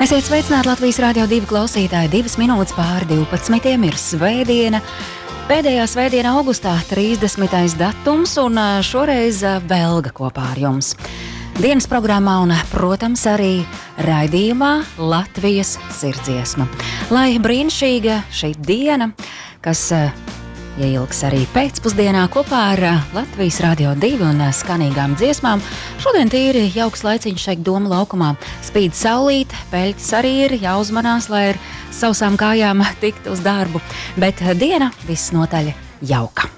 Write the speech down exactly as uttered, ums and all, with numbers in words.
Esiet sveicināti Latvijas Rādio divi klausītāji, divas minūtes pāri divpadsmitiem ir svētdiena. Pēdējā svētdiena augustā, trīsdesmitais datums, un šoreiz Velga kopā ar jums. Dienas programmā un, protams, arī raidījumā Latvijas sirdsdziesma. Lai brīnišķīga šī diena, kas ieilgs arī pēcpusdienā kopā ar Latvijas Rādio divi un skanīgām dziesmām. Šodien tīri jauks laiciņš šeit Doma laukumā. Spīd saulīte, peļķis arī ir, jāuzmanās, lai ar sausām kājām tikt uz darbu. Bet diena visnotaļ jauka.